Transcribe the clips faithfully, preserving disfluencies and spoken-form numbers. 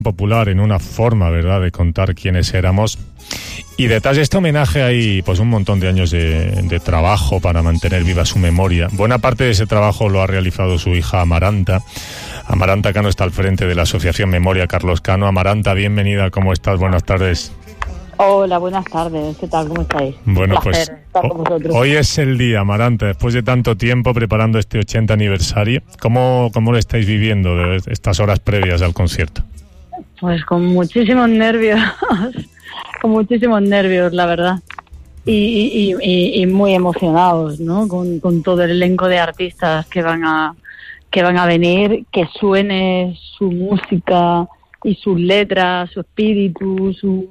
popular en una forma, ¿verdad?, de contar quiénes éramos. Y detrás de este homenaje hay pues un montón de años de, de trabajo para mantener viva su memoria. Buena parte de ese trabajo lo ha realizado su hija Amaranta. Amaranta Cano está al frente de la Asociación Memoria Carlos Cano. Amaranta, bienvenida, ¿cómo estás? Buenas tardes. Hola, buenas tardes. ¿Qué tal? ¿Cómo estáis? Bueno, Un placer pues estar con vosotros. Hoy es el día, Amaranta, después de tanto tiempo preparando este ochenta aniversario. ¿Cómo, cómo lo estáis viviendo de estas horas previas al concierto? Pues con muchísimos nervios, con muchísimos nervios, la verdad. Y, y, y, y muy emocionados, ¿no? Con, con todo el elenco de artistas que van a que van a venir, que suene su música y sus letras, su espíritu, su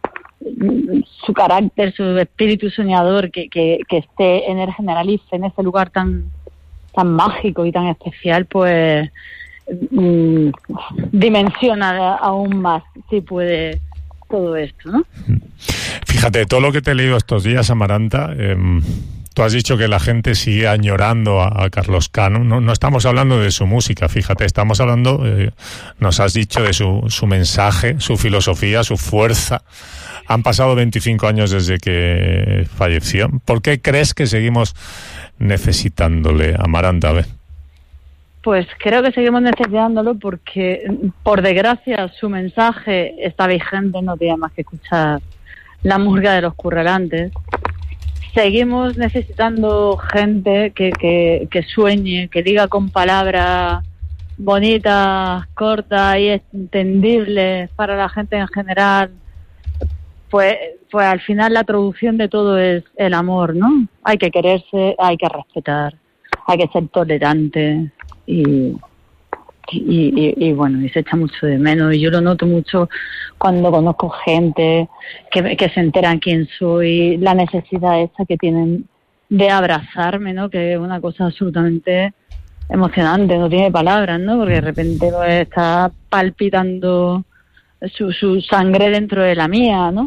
su carácter, su espíritu soñador, que, que, que esté en el Generalife, en ese lugar tan tan mágico y tan especial, pues mmm, dimensiona aún más, si puede, todo esto, ¿no? Fíjate, todo lo que te he leído estos días, Amaranta, eh, tú has dicho que la gente sigue añorando a, a Carlos Cano. No, no estamos hablando de su música, fíjate, estamos hablando, eh, nos has dicho de su, su mensaje, su filosofía, su fuerza. Han pasado veinticinco años desde que falleció. ¿Por qué crees que seguimos necesitándole, Amaranta? A ver. Pues creo que seguimos necesitándolo porque, por desgracia, su mensaje está vigente, no tiene más que escuchar la murga de los currelantes. Seguimos necesitando gente que, que, que sueñe, que diga con palabras bonitas, cortas y entendibles para la gente en general. Pues, pues al final la traducción de todo es el amor, ¿no? Hay que quererse, hay que respetar, hay que ser tolerante y, y, y, y bueno, y se echa mucho de menos. Y yo lo noto mucho cuando conozco gente que, que se enteran quién soy, la necesidad esa que tienen de abrazarme, ¿no? Que es una cosa absolutamente emocionante, no tiene palabras, ¿no? Porque de repente pues, está palpitando su, su sangre dentro de la mía, ¿no?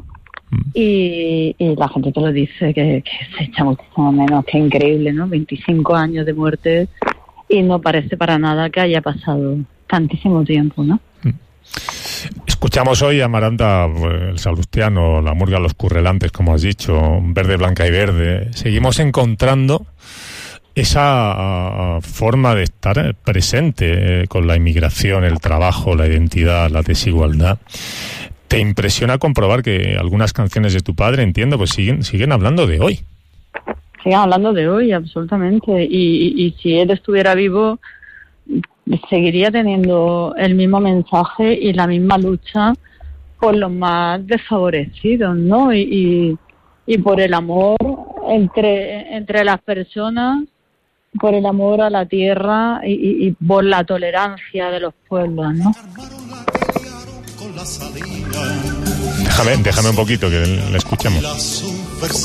Y, y la gente te lo dice, que, que se echa muchísimo menos, que increíble, ¿no? veinticinco años de muerte y no parece para nada que haya pasado tantísimo tiempo, ¿no? Escuchamos hoy, Amaranta, el Salustiano, la murga, los currelantes, como has dicho, verde, blanca y verde. Seguimos encontrando esa forma de estar presente eh, con la inmigración, el trabajo, la identidad, la desigualdad. ¿Te impresiona comprobar que algunas canciones de tu padre, entiendo, pues siguen siguen hablando de hoy? Siguen hablando de hoy, absolutamente. Y, y, y si él estuviera vivo, seguiría teniendo el mismo mensaje y la misma lucha por los más desfavorecidos, ¿no? Y, y, y por el amor entre, entre las personas, por el amor a la tierra y, y, y por la tolerancia de los pueblos, ¿no? Déjame, déjame un poquito que le escuchemos.